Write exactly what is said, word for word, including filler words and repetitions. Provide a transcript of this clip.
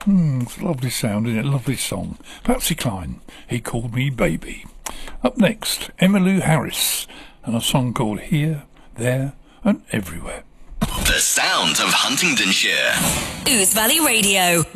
Hmm, it's a lovely sound, isn't it? Lovely song. Patsy Cline, He Called Me Baby. Up next, Emmylou Harris, and a song called Here, There and Everywhere. The sound of Huntingdonshire. Ouse Valley Radio.